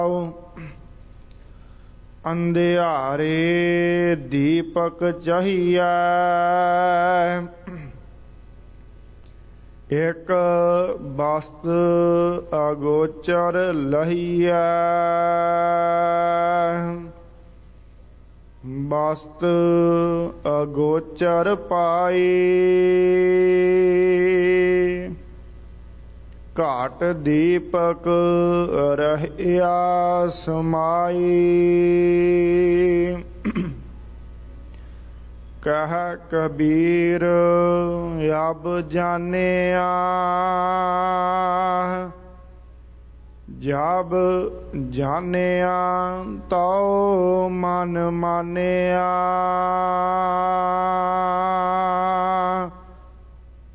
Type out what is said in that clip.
ਅੰਧਿਆਰੇ ਦੀਪਕ ਚਾਹੀਐ, ਇਕ ਬਸਤ ਅਗੋਚਰ ਲਹੀਐ। ਬਸਤ ਅਗੋਚਰ ਪਾਈ, ਘਾਟ ਦੀਪਕ ਰਹਿਆ ਸਮਾਈ। ਕਹਿ ਕਬੀਰ ਅਬ ਜਾਣਿਆ, ਜਬ ਜਾਣਿਆ ਤਉ ਮਨ ਮਾਨਿਆ।